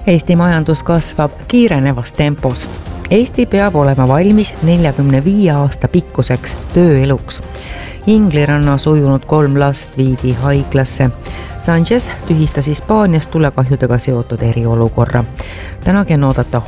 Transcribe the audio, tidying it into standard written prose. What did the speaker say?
Eesti majandus kasvab kiirenevas tempos. Eesti peab olema valmis 45 aasta pikkuseks tööeluks. Inglirannas ujunud 3 last viidi haiglasse. Sanchez tühistas Hispaanias tulekahjudega seotud eriolukorra. Tänagi on oodata